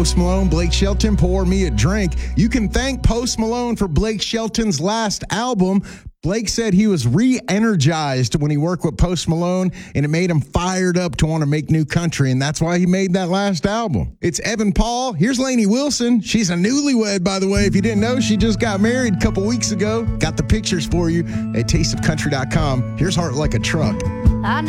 Post Malone, Blake Shelton, Pour Me a Drink. You can thank Post Malone for Blake Shelton's last album. Blake said he was re-energized when he worked with Post Malone, and it made him fired up to want to make new country, and that's why he made that last album. It's Evan Paul. Here's Lainey Wilson. She's a newlywed, by the way. If you didn't know, she just got married a couple weeks ago. Got the pictures for you at tasteofcountry.com. Here's Heart Like a Truck.